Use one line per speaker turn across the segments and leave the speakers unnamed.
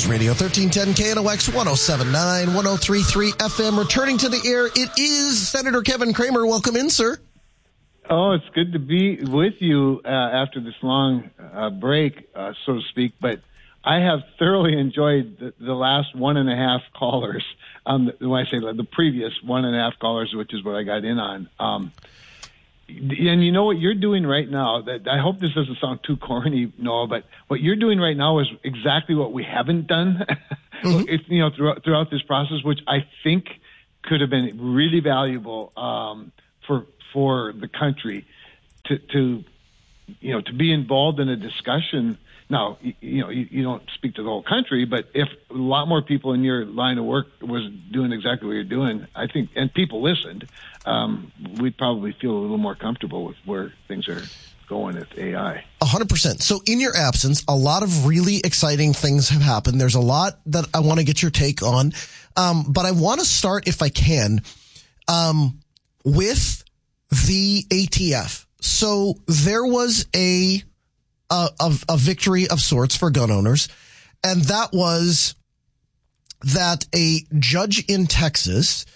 News Radio 1310 KNOX 1079 1033 FM. Returning to the air, it is Senator Kevin Cramer. Welcome in, sir.
Oh, it's good to be with you after this long break, so to speak. But I have thoroughly enjoyed the last 1.5 callers. When I say the previous 1.5 callers, which is what I got in on. And you know what you're doing right now, that I hope this doesn't sound too corny, Noah, but what you're doing right now is exactly what we haven't done throughout this process, which I think could have been really valuable for the country to be involved in a discussion. Now, you don't speak to the whole country, but if a lot more people in your line of work was doing exactly what you're doing, I think, and people listened, we'd probably feel a little more comfortable with where things are going with AI.
100%. So in your absence, a lot of really exciting things have happened. There's a lot that I want to get your take on. But I want to start, if I can, with the ATF. So there was a victory of sorts for gun owners, and that was that a judge in Texas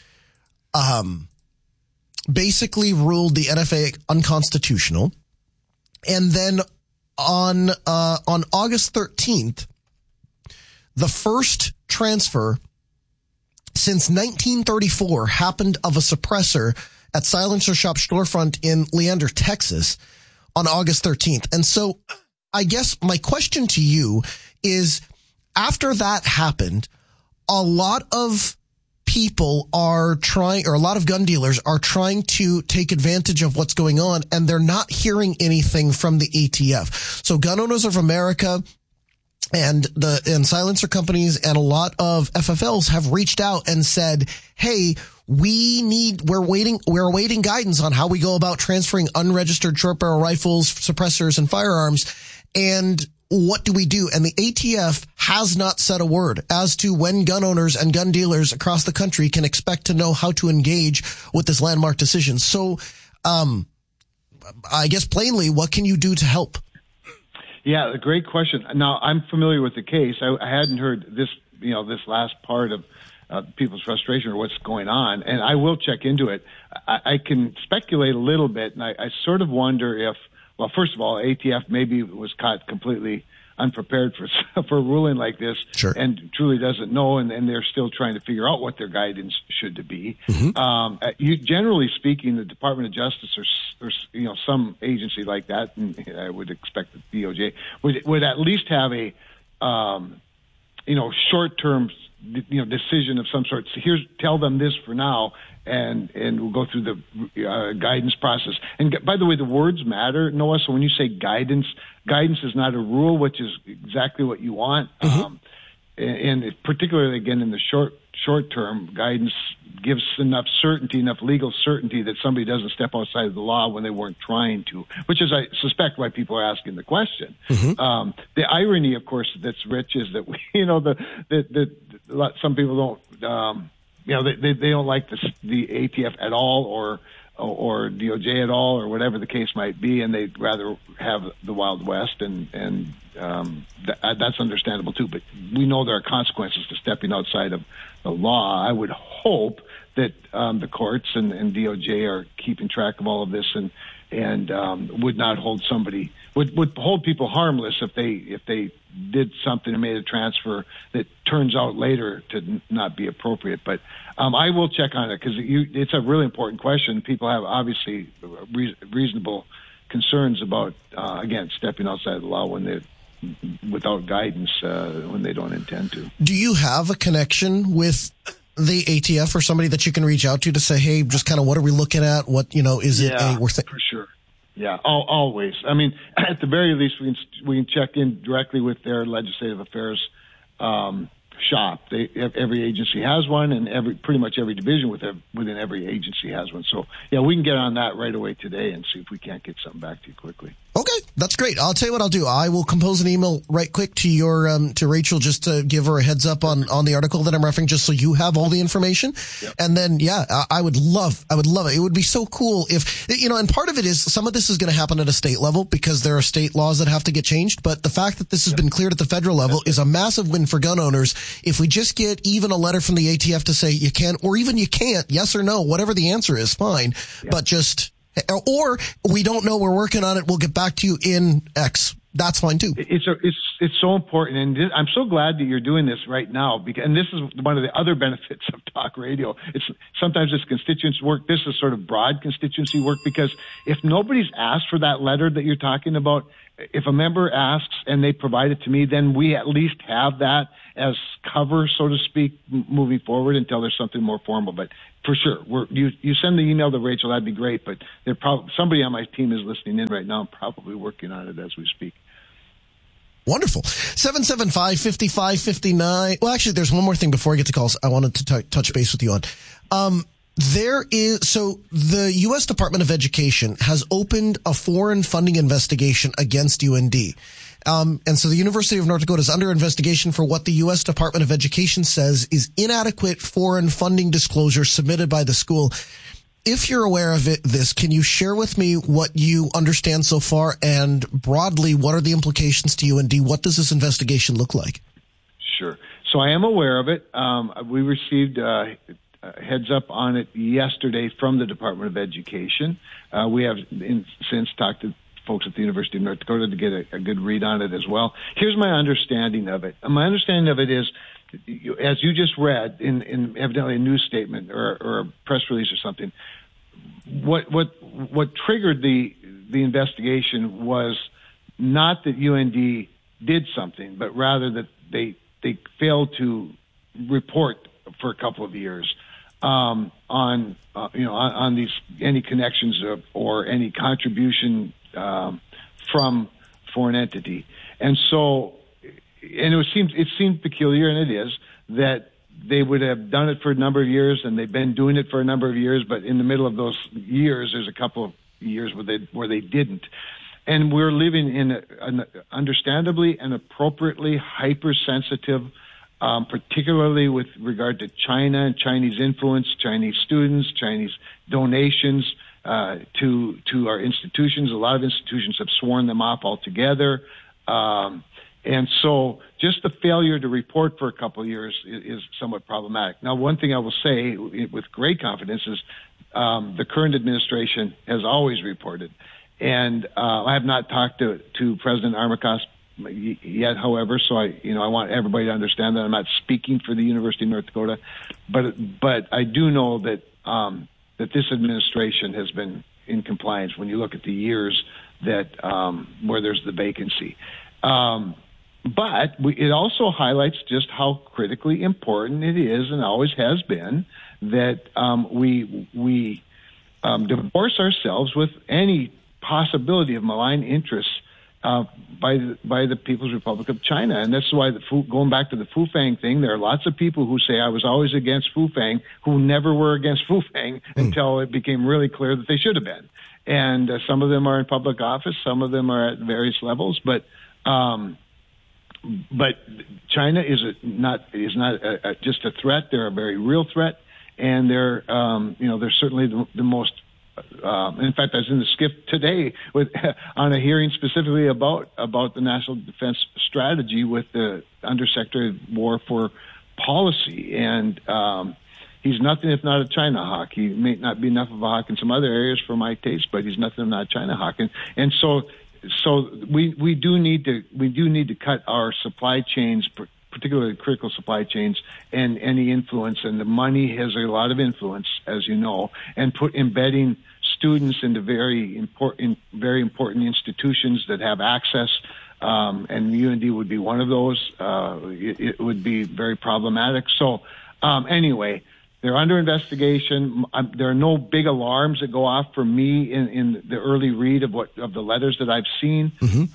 basically ruled the NFA unconstitutional. And then on August 13th, the first transfer since 1934 happened of a suppressor at Silencer Shop storefront in Leander, Texas on August 13th. And so I guess my question to you is, after that happened, a lot of people are trying, or a lot of gun dealers are trying to take advantage of what's going on, and they're not hearing anything from the ATF. So Gun Owners of America and silencer companies and a lot of FFLs have reached out and said, hey, we're awaiting guidance on how we go about transferring unregistered short barrel rifles, suppressors, and firearms. And what do we do? And the ATF has not said a word as to when gun owners and gun dealers across the country can expect to know how to engage with this landmark decision. So, I guess plainly, what can you do to help?
Yeah, a great question. Now, I'm familiar with the case. I hadn't heard this last part of people's frustration or what's going on, and I will check into it. I can speculate a little bit, and I sort of wonder if, well, first of all, ATF maybe was caught completely unprepared for a ruling like this,
sure,
and truly doesn't know, and they're still trying to figure out what their guidance should be. Mm-hmm. Generally speaking, the Department of Justice or some agency like that, and I would expect the DOJ would at least have a short-term decision of some sort. So tell them this for now, and we'll go through the guidance process. And by the way, the words matter, Noah. So when you say guidance is not a rule, which is exactly what you want. Mm-hmm. And particularly, again, in the short term, guidance gives enough legal certainty that somebody doesn't step outside of the law when they weren't trying to, which is, I suspect, why people are asking the question. Mm-hmm. The irony, of course, that's rich is that some people don't, they don't like the ATF at all or DOJ at all or whatever the case might be, and they'd rather have the Wild West, and that's understandable too. But we know there are consequences to stepping outside of the law. I would hope that the courts and DOJ are keeping track of all of this and would not hold somebody would hold people harmless if they did something and made a transfer that turns out later to not be appropriate. But I will check on it because it's a really important question. People have obviously reasonable concerns about again stepping outside the law without guidance when they don't intend to.
Do you have a connection with the ATF or somebody that you can reach out to say, hey, just kind of what are we looking at? What, is it
for sure. Yeah, always. I mean, at the very least, we can check in directly with their legislative affairs shop. Every agency has one, and pretty much every division within every agency has one. So, yeah, we can get on that right away today and see if we can't get something back to you quickly.
Okay, that's great. I'll tell you what I'll do. I will compose an email right quick to your to Rachel just to give her a heads up on the article that I'm referring, just so you have all the information. Yep. And then, I would love it. It would be so cool if, and part of it is some of this is going to happen at a state level because there are state laws that have to get changed. But the fact that this has been cleared at the federal level is a massive win for gun owners. If we just get even a letter from the ATF to say you can, or even you can't, yes or no, whatever the answer is, fine. Yep. But or we don't know, we're working on it, we'll get back to you in X. That's fine too.
It's so important, and I'm so glad that you're doing this right now. And this is one of the other benefits of talk radio. Sometimes it's constituency work. This is sort of broad constituency work, because if nobody's asked for that letter that you're talking about, if a member asks and they provide it to me, then we at least have that as cover, so to speak, moving forward until there's something more formal. But for sure, you send the email to Rachel, that'd be great. But somebody on my team is listening in right now and probably working on it as we speak.
Wonderful. 775-5559. Well, actually, there's one more thing before I get to calls I wanted to touch base with you on. The U.S. Department of Education has opened a foreign funding investigation against UND. And so the University of North Dakota is under investigation for what the U.S. Department of Education says is inadequate foreign funding disclosure submitted by the school. If you're aware of this, can you share with me what you understand so far, and broadly, what are the implications to UND? What does this investigation look like?
Sure. So I am aware of it. We received heads up on it yesterday from the Department of Education. We have since talked to folks at the University of North Dakota to get a good read on it as well. Here's my understanding of it. My understanding of it is, as you just read in evidently a news statement or a press release or something, what triggered the investigation was not that UND did something, but rather that they failed to report for a couple of years on these any connections or any contribution from foreign entity. And so, and it seemed peculiar, and it is, that they would have done it for a number of years, and they've been doing it for a number of years, but in the middle of those years, there's a couple of years where they didn't. And we're living in an understandably and appropriately hypersensitive, particularly with regard to China and Chinese influence, Chinese students, Chinese donations to our institutions. A lot of institutions have sworn them off altogether. And so just the failure to report for a couple of years is somewhat problematic. Now, one thing I will say with great confidence is the current administration has always reported. And I have not talked to President Armacost yet, however, so I want everybody to understand that I'm not speaking for the University of North Dakota, but I do know that that this administration has been in compliance when you look at the years that where there's the vacancy. But it also highlights just how critically important it is, and always has been, that we divorce ourselves with any possibility of malign interests by the People's Republic of China. And that's why going back to the Fufang thing, there are lots of people who say I was always against Fufang who never were against Fufang until it became really clear that they should have been. And some of them are in public office, some of them are at various levels, but China is not just a threat. They're a very real threat, and they're certainly the most. In fact, I was in the SCIF today on a hearing specifically about the National Defense Strategy with the Undersecretary of War for Policy, and he's nothing if not a China hawk. He may not be enough of a hawk in some other areas for my taste, but he's nothing if not a China hawk, and so we do need to cut our supply chains, particularly critical supply chains, and any influence. And the money has a lot of influence, as you know, and embedding students into very important institutions that have access. And UND would be one of those. It would be very problematic. So anyway, They're under investigation. There are no big alarms that go off for me in the early read of the letters that I've seen.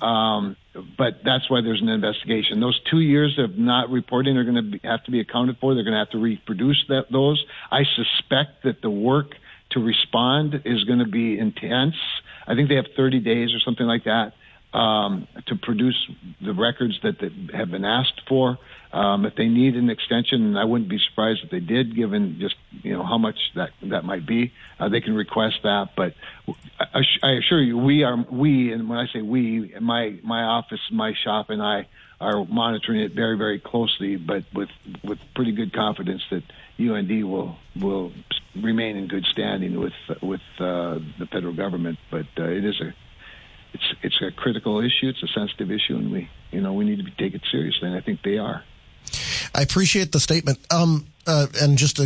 But that's why there's an investigation. Those 2 years of not reporting are going to have to be accounted for. They're going to have to reproduce those. I suspect that the work to respond is going to be intense. I think they have 30 days or something like that to produce the records that have been asked for. If they need an extension, and I wouldn't be surprised if they did, given just how much that might be, they can request that. But I assure you, we, and when I say we, my office, my shop, and I are monitoring it very, very closely, but with pretty good confidence that UND will remain in good standing with the federal government. But it's a critical issue. It's a sensitive issue, and we need to take it seriously, and I think they are.
I appreciate the statement. And just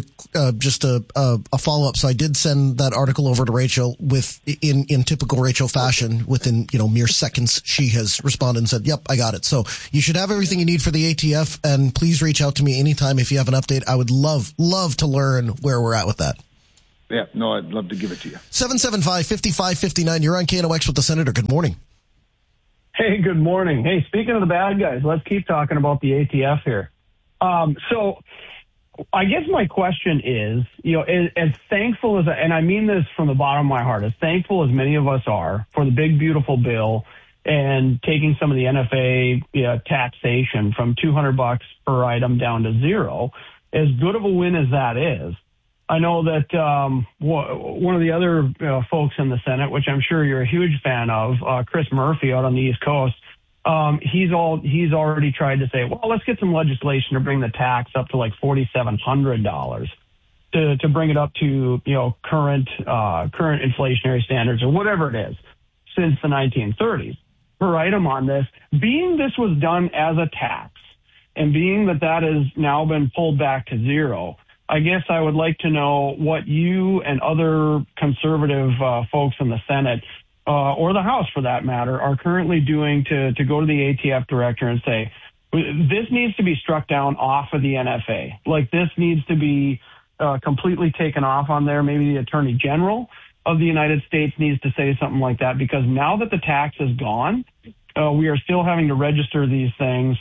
a follow up. So I did send that article over to Rachel in typical Rachel fashion. Within mere seconds, she has responded and said, "Yep, I got it." So you should have everything you need for the ATF. And please reach out to me anytime if you have an update. I would love to learn where we're at with that.
Yeah, no, I'd love to give it to you.
775-5559. You're on KNOX with the Senator. Good morning.
Hey, good morning. Hey, speaking of the bad guys, let's keep talking about the ATF here. So I guess my question is, as thankful as, and I mean this from the bottom of my heart, as thankful as many of us are for the big, beautiful bill and taking some of the NFA taxation from $200 per item down to zero, as good of a win as that is, I know that one of the other folks in the Senate, which I'm sure you're a huge fan of, Chris Murphy out on the East Coast, he's already tried to say, well, let's get some legislation to bring the tax up to like $4,700 to bring it up to current inflationary standards or whatever it is since the 1930s per item on this. Being this was done as a tax and being that has now been pulled back to zero, I guess I would like to know what you and other conservative folks in the Senate or the House, for that matter, are currently doing to go to the ATF director and say, this needs to be struck down off of the NFA. Like, this needs to be completely taken off on there. Maybe the Attorney General of the United States needs to say something like that, because now that the tax is gone, we are still having to register these things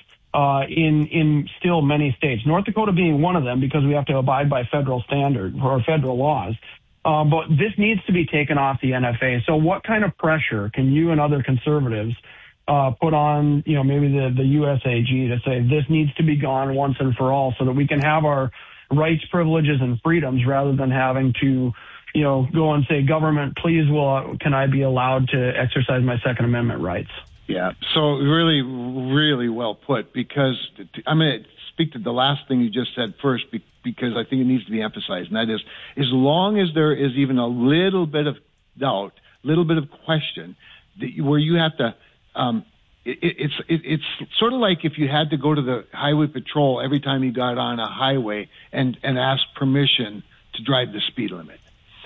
in still many states, North Dakota being one of them, because we have to abide by federal standard or federal laws. But this needs to be taken off the NFA. So what kind of pressure can you and other conservatives put on, maybe the USAG to say this needs to be gone once and for all, so that we can have our rights, privileges, and freedoms, rather than having to, go and say, government, please, can I be allowed to exercise my Second Amendment rights?
Yeah, so really, really well put, because I'm going to speak to the last thing you just said first, because I think it needs to be emphasized, and that is, as long as there is even a little bit of doubt, little bit of question, where you have to, it's sort of like if you had to go to the highway patrol every time you got on a highway and ask permission to drive the speed limit.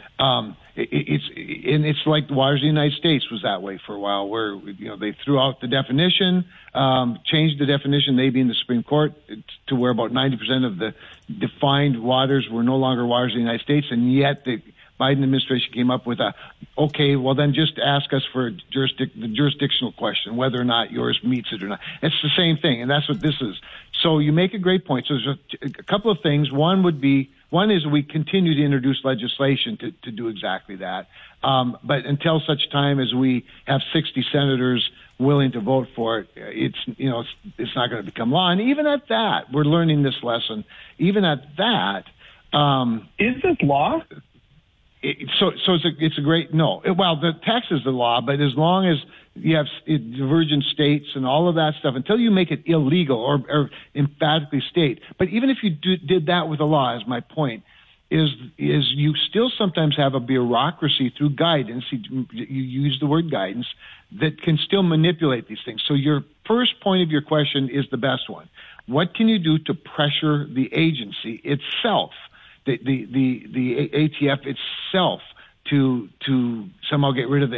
It's like the waters of the United States was that way for a while, where they threw out the definition, changed the definition, they being the Supreme Court, to where about 90% of the defined waters were no longer waters of the United States, and yet the Biden administration came up with okay, well then just ask us for the jurisdictional question, whether or not yours meets it or not. It's the same thing, and that's what this is. So you make a great point. So there's a couple of things. One is we continue to introduce legislation to do exactly that. But until such time as we have 60 senators willing to vote for it, it's not going to become law. And even at that, we're learning this lesson. Even at that,
is this law?
It's a great no. Well, the tax is the law, but as long as you have divergent states and all of that stuff, until you make it illegal or emphatically state. But even if you did that with a law, as my point is you still sometimes have a bureaucracy through guidance. You use the word guidance that can still manipulate these things. So your first point of your question is the best one. What can you do to pressure the agency itself? The ATF itself to somehow get rid of the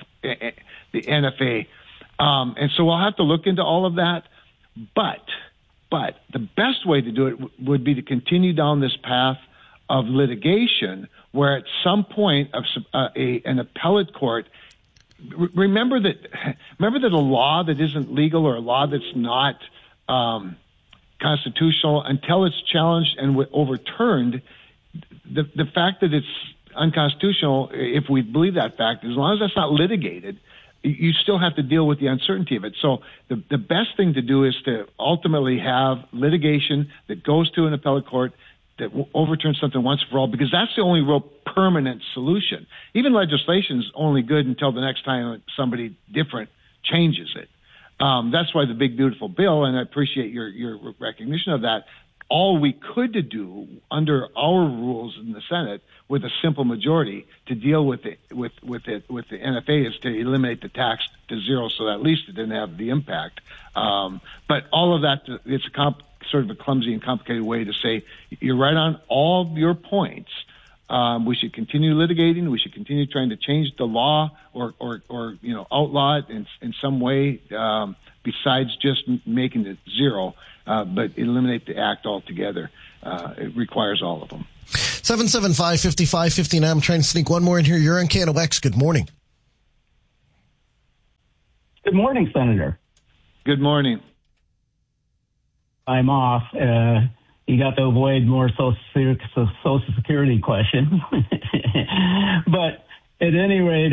NFA, and so we'll have to look into all of that. But the best way to do it would be to continue down this path of litigation where at some point an appellate court, remember that a law that isn't legal or a law that's not constitutional until it's challenged and overturned, the fact that it's unconstitutional, if we believe that fact, as long as that's not litigated, you still have to deal with the uncertainty of it. So the best thing to do is to ultimately have litigation that goes to an appellate court that overturns something once for all, because that's the only real permanent solution. Even legislation is only good until the next time somebody different changes it. That's why the big, beautiful bill, and I appreciate your recognition of that, all we could do under our rules in the Senate with a simple majority to deal with the NFA is to eliminate the tax to zero, so that at least it didn't have the impact. But all of that, it's sort of a clumsy and complicated way to say you're right on all your points. We should continue litigating. We should continue trying to change the law or outlaw it in some way besides just making it zero. But eliminate the act altogether. It requires all of them.
775-5559. I'm trying to sneak one more in here. You're on KNOX. Good morning.
Good morning, Senator.
Good morning.
I'm off. You got to avoid more Social Security question. But at any rate,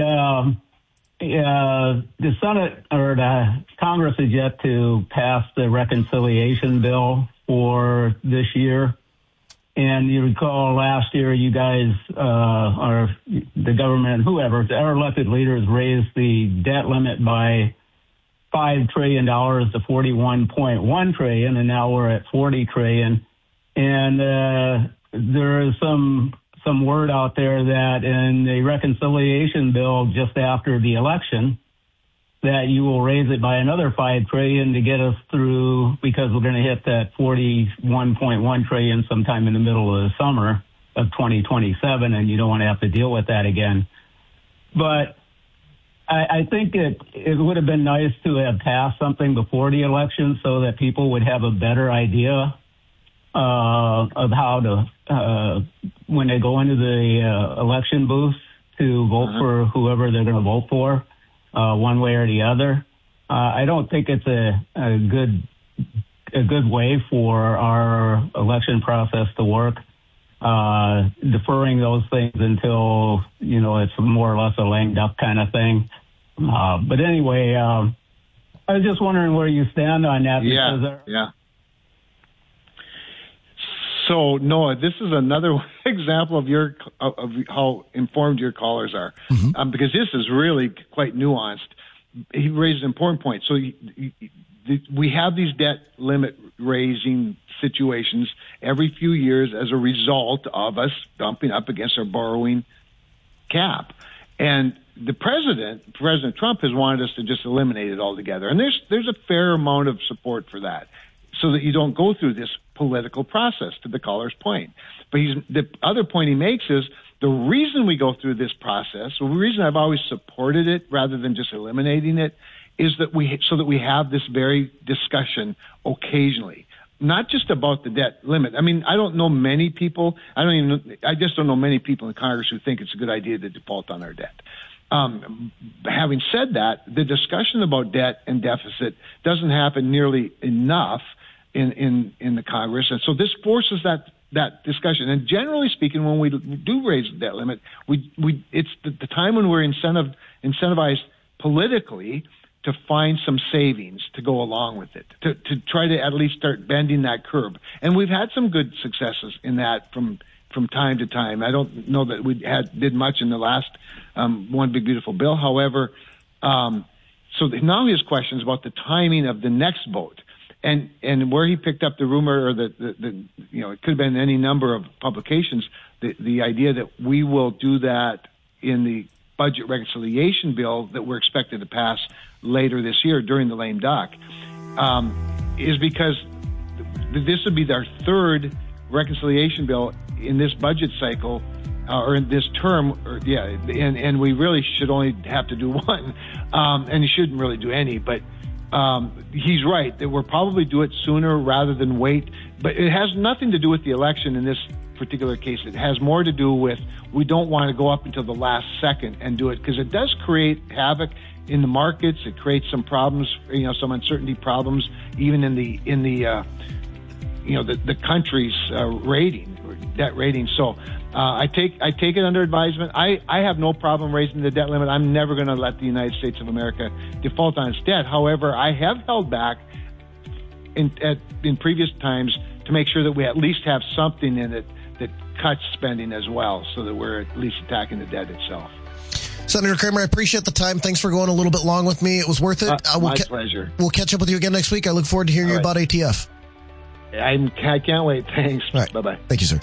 the Senate or the Congress is yet to pass the reconciliation bill for this year. And you recall last year, you guys, or the government, whoever, our elected leaders raised the debt limit by $5 trillion to $41.1 trillion, and now we're at $40 trillion. And there is some word out there that in the reconciliation bill just after the election, that you will raise it by another $5 trillion to get us through, because we're going to hit that $41.1 trillion sometime in the middle of the summer of 2027, and you don't want to have to deal with that again. But I think it would have been nice to have passed something before the election so that people would have a better idea of how to, when they go into the election booth, to vote for whoever they're going to vote for, one way or the other. I don't think it's a good way for our election process to work. Deferring those things until, it's more or less a lame duck kind of thing. But anyway, I was just wondering where you stand on that.
Yeah. So, Noah, this is another example of how informed your callers are, because this is really quite nuanced. He raised an important point. So we have these debt limit raising situations every few years as a result of us bumping up against our borrowing cap. And the President Trump, has wanted us to just eliminate it altogether. And there's a fair amount of support for that, so that you don't go through this political process, to the caller's point. But the other point he makes is the reason we go through this process, the reason I've always supported it rather than just eliminating it, is that we have this very discussion occasionally, not just about the debt limit. I mean, I don't know many people. I just don't know many people in Congress who think it's a good idea to default on our debt. Having said that, the discussion about debt and deficit doesn't happen nearly enough in the Congress, and so this forces that discussion. And generally speaking, when we do raise the debt limit, it's the time when we're incentivized politically to find some savings to go along with it, to try to at least start bending that curve. And we've had some good successes in that from time to time. I don't know that we did much in the last one big beautiful bill. However, so now his question is about the timing of the next vote. And where he picked up the rumor, or it could have been any number of publications, the idea that we will do that in the budget reconciliation bill that we're expected to pass later this year during the lame duck, is because this would be our third reconciliation bill in this budget cycle, or in this term, and we really should only have to do one, and you shouldn't really do any, but he's right that we'll probably do it sooner rather than wait. But it has nothing to do with the election in particular case. It has more to do with we don't want to go up until the last second and do it, because it does create havoc in the markets. It creates some problems, some uncertainty problems, even in the country's debt rating. So I take it under advisement. I have no problem raising the debt limit. I'm never going to let the United States of America default on its debt. However, I have held back in previous times to make sure that we at least have something in it that cuts spending as well, so that we're at least attacking the debt itself.
Senator Kramer, I appreciate the time. Thanks for going a little bit long with me. It was worth it.
My pleasure.
We'll catch up with you again next week. I look forward to hearing you about ATF.
I can't wait. Thanks.
Right.
Bye-bye.
Thank you, sir.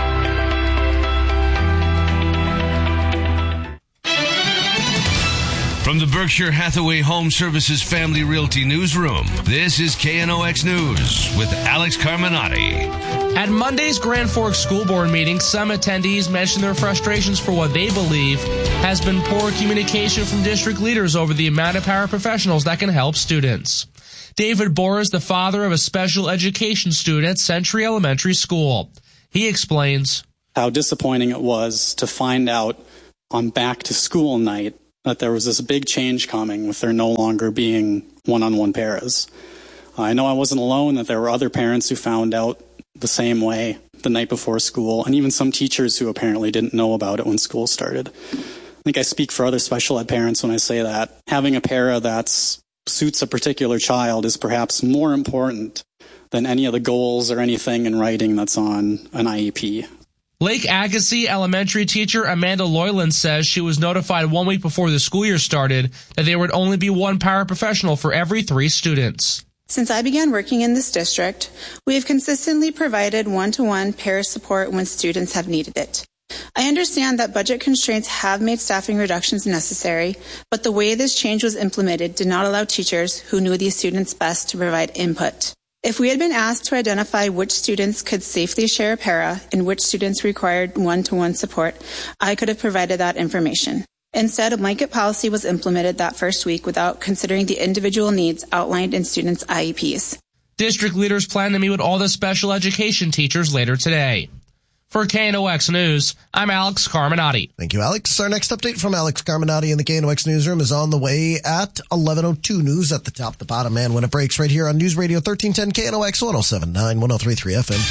From the Berkshire Hathaway Home Services Family Realty Newsroom, this is KNOX News with Alex Carminati.
At Monday's Grand Forks School Board meeting, some attendees mentioned their frustrations for what they believe has been poor communication from district leaders over the amount of paraprofessionals that can help students. David Bohr is the father of a special education student at Century Elementary School. He explains
how disappointing it was to find out on back to school night that there was this big change coming with there no longer being one-on-one paras. I know I wasn't alone, that there were other parents who found out the same way the night before school, and even some teachers who apparently didn't know about it when school started. I think I speak for other special ed parents when I say that having a para that suits a particular child is perhaps more important than any of the goals or anything in writing that's on an IEP.
Lake Agassiz elementary teacher Amanda Loyland says she was notified 1 week before the school year started that there would only be one paraprofessional for every 3 students.
Since I began working in this district, we have consistently provided one-to-one para support when students have needed it. I understand that budget constraints have made staffing reductions necessary, but the way this change was implemented did not allow teachers who knew these students best to provide input. If we had been asked to identify which students could safely share a para and which students required one-to-one support, I could have provided that information. Instead, a blanket policy was implemented that first week without considering the individual needs outlined in students' IEPs.
District leaders plan to meet with all the special education teachers later today. For KNOX News, I'm Alex Carminati.
Thank you, Alex. Our next update from Alex Carminati in the KNOX Newsroom is on the way at 11:02 news at the top, the bottom, and when it breaks right here on News Radio 1310 KNOX 107.9, 103.3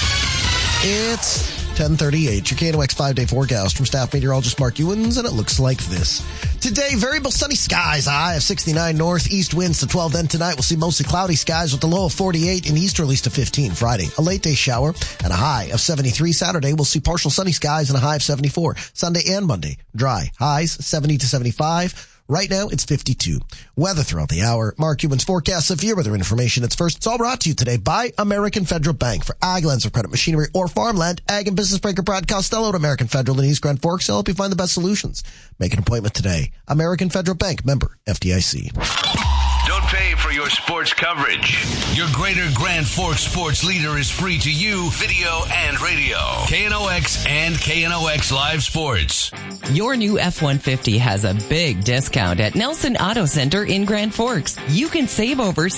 FM. It's 10:38. Your KNOX 5-day forecast from staff meteorologist Mark Ewens, and it looks like this. Today, variable sunny skies, a high of 69 northeast winds to 12. Then tonight, we'll see mostly cloudy skies with a low of 48 and easterlies to 15. Friday, a late day shower and a high of 73. Saturday, we'll see partial sunny skies and a high of 74. Sunday and Monday, dry, highs 70 to 75. Right now, it's 52. Weather throughout the hour. Mark Ewens forecast severe weather information. It's first. It's all brought to you today by American Federal Bank. For ag, lends of credit, machinery, or farmland, ag and business banker Brad Costello at American Federal in East Grand Forks. They'll help you find the best solutions. Make an appointment today. American Federal Bank, member FDIC.
Don't pay for your sports coverage. Your Greater Grand Forks sports leader is free to you, video and radio. KNOX and KNOX Live Sports.
Your new F-150 has a big discount at Nelson Auto Center in Grand Forks. You can save over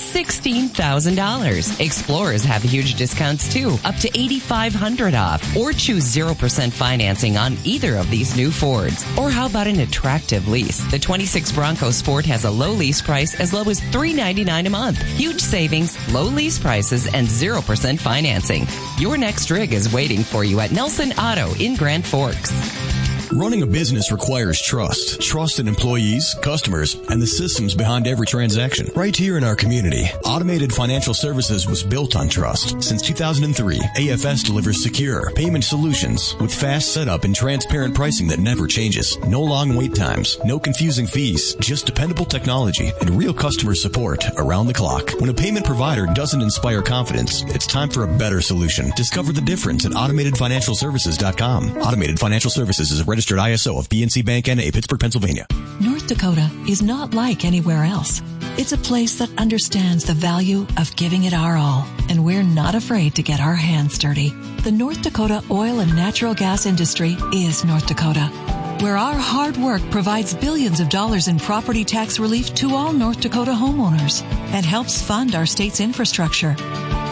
$16,000. Explorers have huge discounts too, up to $8,500 off. Or choose 0% financing on either of these new Fords. Or how about an attractive lease? The 26 Bronco Sport has a low lease price as low as $399 a month. Huge savings, low lease prices, and 0% financing. Your next rig is waiting for you at Nelson Auto in Grand Forks.
Running a business requires trust. Trust in employees, customers, and the systems behind every transaction. Right here in our community, Automated Financial Services was built on trust. Since 2003, AFS delivers secure payment solutions with fast setup and transparent pricing that never changes. No long wait times, no confusing fees, just dependable technology and real customer support around the clock. When a payment provider doesn't inspire confidence, it's time for a better solution. Discover the difference at AutomatedFinancialServices.com. Automated Financial Services is a registered ISO of PNC Bank N.A., Pittsburgh, Pennsylvania.
North Dakota is not like anywhere else. It's a place that understands the value of giving it our all, and we're not afraid to get our hands dirty. The North Dakota oil and natural gas industry is North Dakota, where our hard work provides billions of dollars in property tax relief to all North Dakota homeowners and helps fund our state's infrastructure.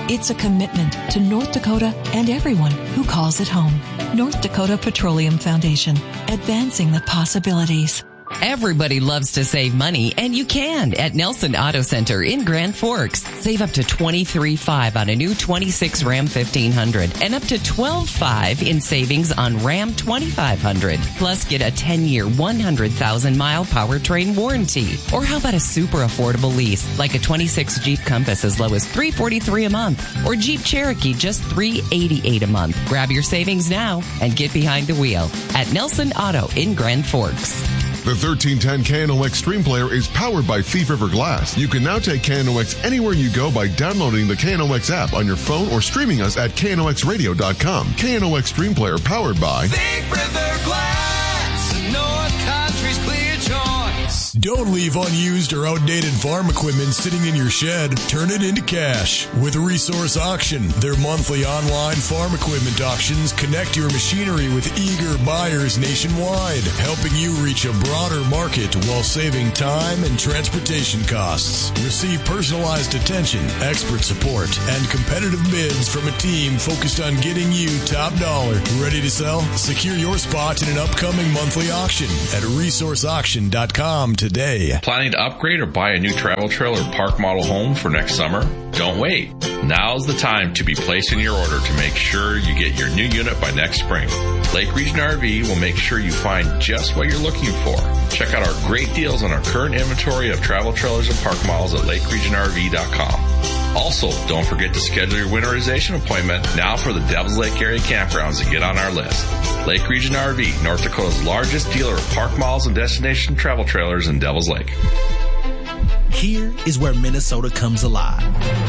It's a commitment to North Dakota and everyone who calls it home. North Dakota Petroleum Foundation, advancing the possibilities.
Everybody loves to save money, and you can at Nelson Auto Center in Grand Forks. Save up to $23,500 on a new 26 Ram 1500 and up to $12,500 in savings on Ram 2500. Plus, get a 10-year, 100,000-mile powertrain warranty. Or how about a super affordable lease, like a 26 Jeep Compass as low as $343 a month, or Jeep Cherokee just $388 a month. Grab your savings now and get behind the wheel at Nelson Auto in Grand Forks.
The 1310 KNOX Stream Player is powered by Thief River Glass. You can now take KNOX anywhere you go by downloading the KNOX app on your phone or streaming us at knoxradio.com. KNOX Stream Player powered by
Thief River Glass, North Country's clear choice.
Don't leave unused or outdated farm equipment sitting in your shed. Turn it into cash with Resource Auction. Their monthly online farm equipment auctions connect your machinery with eager buyers nationwide, helping you reach a broader market while saving time and transportation costs. Receive personalized attention, expert support, and competitive bids from a team focused on getting you top dollar. Ready to sell? Secure your spot in an upcoming monthly auction at resourceauction.com today.
Planning to upgrade or buy a new travel trailer or park model home for next summer? Don't wait. Now's the time to be placing your order to make sure you get your new unit by next spring. Lake Region RV will make sure you find just what you're looking for. Check out our great deals on our current inventory of travel trailers and park models at lakeregionrv.com. Also, don't forget to schedule your winterization appointment now for the Devils Lake area campgrounds to get on our list. Lake Region RV, North Dakota's largest dealer of park models and destination travel trailers in Devils Lake.
Here is where Minnesota comes alive.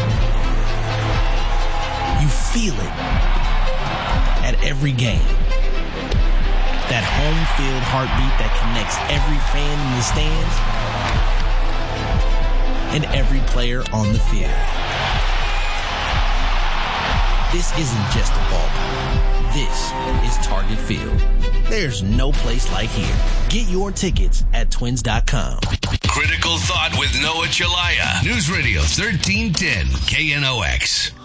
You feel it at every game. That home field heartbeat that connects every fan in the stands and every player on the field. This isn't just a ballpark. This is Target Field. There's no place like here. Get your tickets at twins.com.
Critical Thought with Noah Chelaya. News Radio 1310 KNOX.